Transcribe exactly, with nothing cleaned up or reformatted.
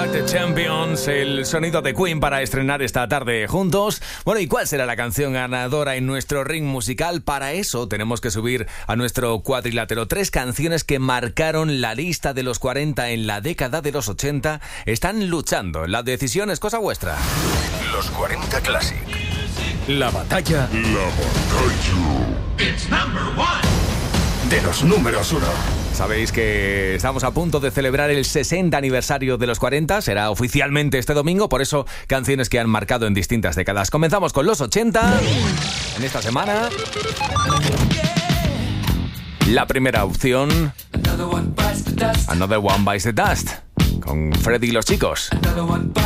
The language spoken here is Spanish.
Like the Champions, el sonido de Queen para estrenar esta tarde juntos. Bueno, ¿y cuál será la canción ganadora en nuestro ring musical? Para eso tenemos que subir a nuestro cuadrilátero. Tres canciones que marcaron la lista de los cuarenta en la década de los ochenta están luchando. La decisión es cosa vuestra. Los cuarenta Classic. La batalla. La batalla. It's number one. De los números uno. Sabéis que estamos a punto de celebrar el sesenta aniversario de los cuarenta. Será oficialmente este domingo, por eso canciones que han marcado en distintas décadas. Comenzamos con los ochenta. En esta semana, la primera opción, Another One Bites the Dust, con Freddy y los Chicos.